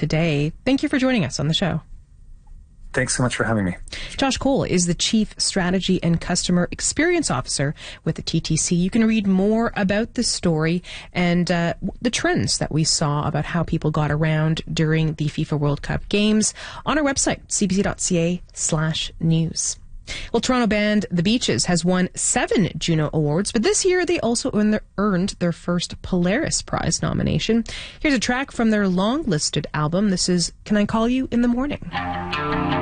today. Thank you for joining us on the show. Thanks so much for having me. Josh Cole is the Chief Strategy and Customer Experience Officer with the TTC. You can read more about this story and the trends that we saw about how people got around during the FIFA World Cup games on our website, cbc.ca/news. Well, Toronto band The Beaches has won 7 Juno Awards, but this year they also earned their first Polaris Prize nomination. Here's a track from their long-listed album. This is Can I Call You in the Morning?